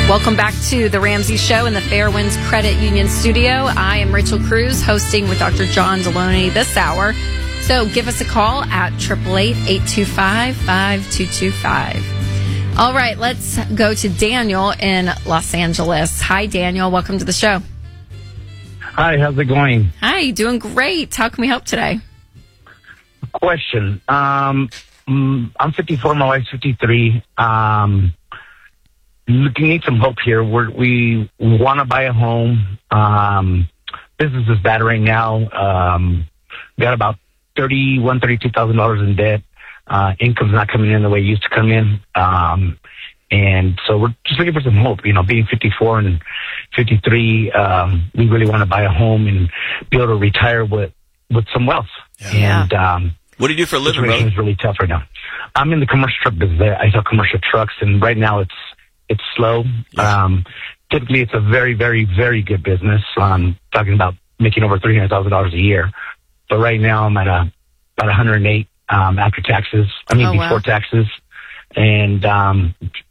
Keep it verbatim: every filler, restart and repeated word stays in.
Welcome back to the Ramsey Show in the Fairwinds Credit Union studio. I am Rachel Cruz, hosting with Doctor John Deloney this hour. So give us a call at eight eight eight, eight two five, five two two five. All right, let's go to Daniel in Los Angeles. Hi, Daniel. Welcome to the show. Hi, how's it going? Hi, doing great. How can we help today? Question. Um, I'm fifty-four, my wife's fifty-three. Um, looking need some hope here. We're, we want to buy a home. Um, business is bad right now. Um, got about thirty-one, thirty-two thousand dollars in debt. Uh, income's not coming in the way it used to come in. Um, and so we're just looking for some hope. You know, being fifty-four and fifty-three, um, we really want to buy a home and be able to retire with, with some wealth. Yeah. And, um, what do you do for a living, situation brother? is really tough right now. I'm in the commercial truck business. I sell commercial trucks, and right now it's it's slow. Yeah. Um, typically, it's a very, very, very good business. I'm talking about making over three hundred thousand dollars a year. But right now, I'm at a, about one hundred eight um, after taxes. I mean, Oh, wow. before taxes. And um,